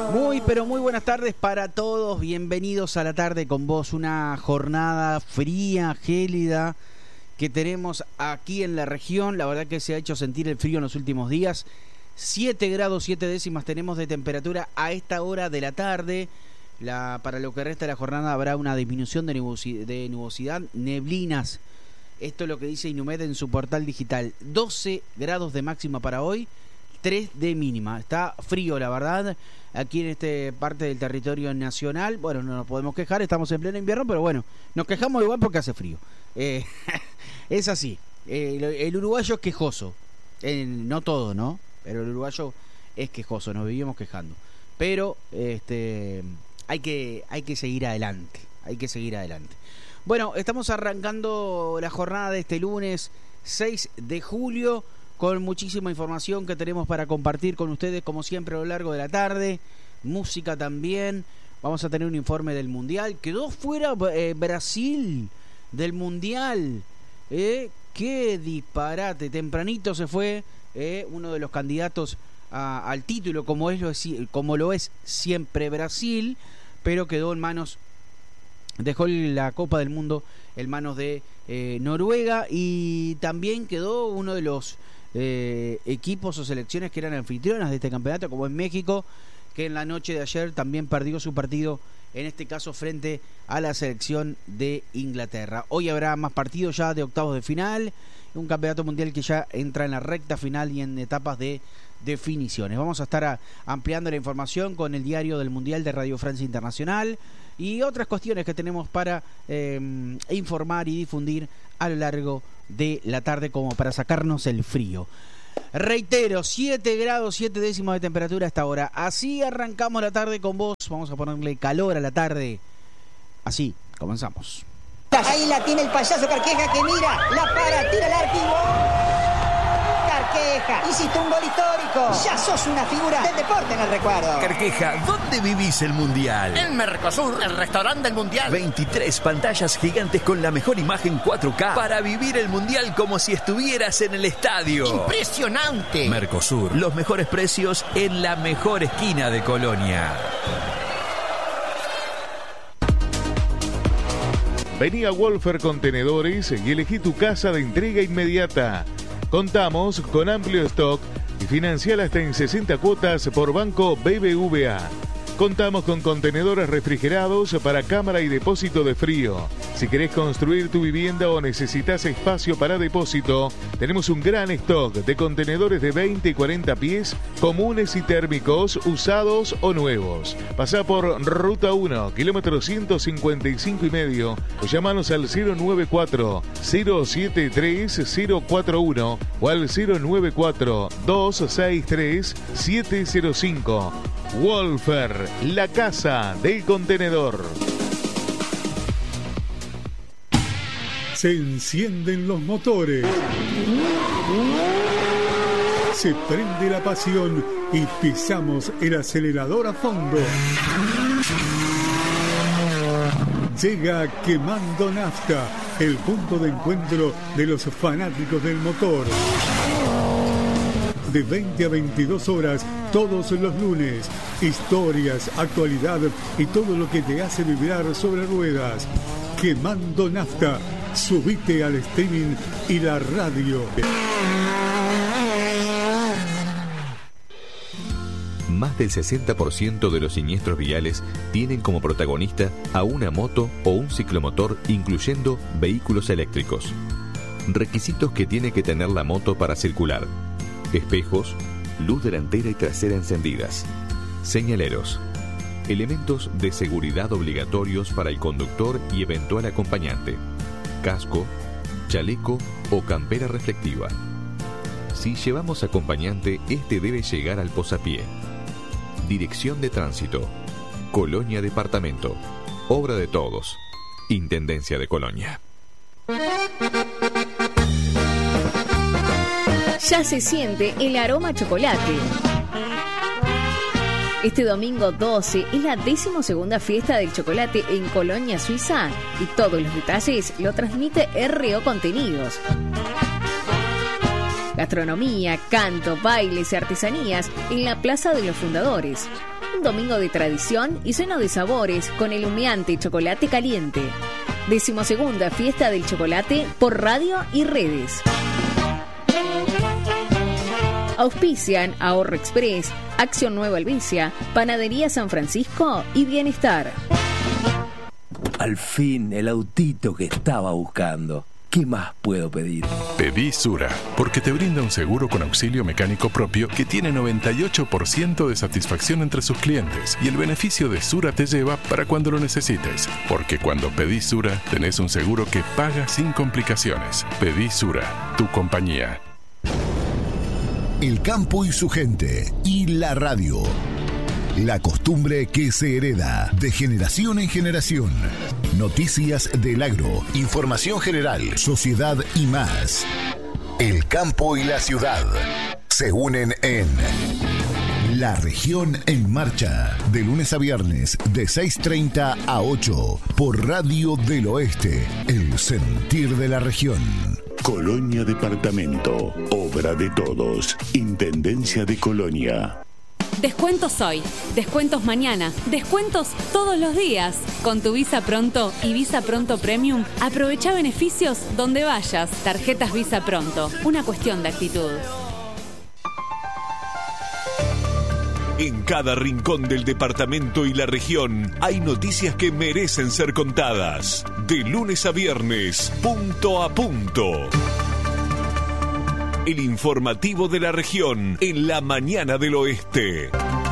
Muy, pero muy buenas tardes para todos. Bienvenidos a La Tarde con Vos. Una jornada fría, gélida que tenemos aquí en la región. La verdad que se ha hecho sentir el frío en los últimos días. 7 grados 7 décimas tenemos de temperatura a esta hora de la tarde. Para lo que resta de la jornada habrá una disminución de nubosidad, neblinas. Esto es lo que dice Inumet en su portal digital. 12 grados de máxima para hoy, 3 de mínima. Está frío, la verdad, aquí en esta parte del territorio nacional. Bueno, no nos podemos quejar, estamos en pleno invierno, pero bueno, nos quejamos igual porque hace frío. Es así. El uruguayo es quejoso. No todo, ¿no? Pero el uruguayo es quejoso, nos vivimos quejando. Pero hay que seguir adelante. Hay que seguir adelante. Bueno, estamos arrancando la jornada de este lunes 6 de julio con muchísima información que tenemos para compartir con ustedes, como siempre, a lo largo de la tarde. Música también. Vamos a tener un informe del Mundial. Quedó fuera Brasil del Mundial. ¡Qué disparate! Tempranito se fue uno de los candidatos al título, como lo es siempre Brasil, pero quedó en manos... Dejó la Copa del Mundo en manos de Noruega, y también quedó uno de los equipos o selecciones que eran anfitrionas de este campeonato, como es México, que en la noche de ayer también perdió su partido, en este caso frente a la selección de Inglaterra. Hoy habrá más partidos ya de octavos de final, un campeonato mundial que ya entra en la recta final y en etapas de definiciones. Vamos a estar ampliando la información con el diario del Mundial de Radio Francia Internacional y otras cuestiones que tenemos para informar y difundir a lo largo de la tarde, como para sacarnos el frío. Reitero, 7 grados 7 décimas de temperatura a esta hora. Así arrancamos la tarde con Vos. Vamos a ponerle calor a la tarde. Así comenzamos. Ahí la tiene el payaso Carqueja, que mira, la para, tira el arco y ¡gol! Carqueja, hiciste un gol histórico. Ya sos una figura del deporte en el recuerdo. Carqueja, ¿dónde vivís el Mundial? En Mercosur, el restaurante del Mundial. 23 pantallas gigantes con la mejor imagen 4K para vivir el Mundial como si estuvieras en el estadio. ¡Impresionante! Mercosur, los mejores precios en la mejor esquina de Colonia. Vení a Wolfer Contenedores y elegí tu casa de entrega inmediata. Contamos con amplio stock y financiar hasta en 60 cuotas por Banco BBVA. Contamos con contenedores refrigerados para cámara y depósito de frío. Si querés construir tu vivienda o necesitas espacio para depósito, tenemos un gran stock de contenedores de 20 y 40 pies, comunes y térmicos, usados o nuevos. Pasá por Ruta 1, kilómetro 155,5, o llamanos al 094-073-041 o al 094-263-705. Wolfer, la casa del contenedor. Se encienden los motores, se prende la pasión y pisamos el acelerador a fondo. Llega Quemando Nafta, el punto de encuentro de los fanáticos del motor. De 20 a 22 horas todos los lunes. Historias, actualidad y todo lo que te hace vibrar sobre ruedas. Quemando Nafta. Subite al streaming y la radio. Más del 60% de los siniestros viales tienen como protagonista a una moto o un ciclomotor, incluyendo vehículos eléctricos. Requisitos que tiene que tener la moto para circular: espejos, luz delantera y trasera encendidas, señaleros, elementos de seguridad obligatorios para el conductor y eventual acompañante, casco, chaleco o campera reflectiva. Si llevamos acompañante, este debe llegar al posapié. Dirección de Tránsito, Colonia Departamento, obra de todos, Intendencia de Colonia. Ya se siente el aroma a chocolate. Este domingo 12 es la 12ª fiesta del chocolate en Colonia, Suiza, y todos los detalles lo transmite RO Contenidos. Gastronomía, canto, bailes y artesanías en la Plaza de los Fundadores. Un domingo de tradición y lleno de sabores con el humeante chocolate caliente. 12ª Fiesta del Chocolate por radio y redes. Auspician Ahorro Express, Acción Nueva Albicia, Panadería San Francisco y Bienestar. Al fin, el autito que estaba buscando. ¿Qué más puedo pedir? Pedí Sura, porque te brinda un seguro con auxilio mecánico propio que tiene 98% de satisfacción entre sus clientes, y el beneficio de Sura te lleva para cuando lo necesites, porque cuando pedís Sura tenés un seguro que paga sin complicaciones. Pedí Sura, tu compañía. El campo y su gente y la radio. La costumbre que se hereda de generación en generación. Noticias del agro, información general, sociedad y más. El campo y la ciudad se unen en La Región en Marcha, de lunes a viernes de 6:30 a 8 por Radio del Oeste, el sentir de la región. Colonia Departamento, obra de todos, Intendencia de Colonia. Descuentos hoy, descuentos mañana, descuentos todos los días. Con tu Visa Pronto y Visa Pronto Premium, aprovecha beneficios donde vayas. Tarjetas Visa Pronto, una cuestión de actitud. En cada rincón del departamento y la región hay noticias que merecen ser contadas. De lunes a viernes, punto a punto. El informativo de la región en la mañana del oeste.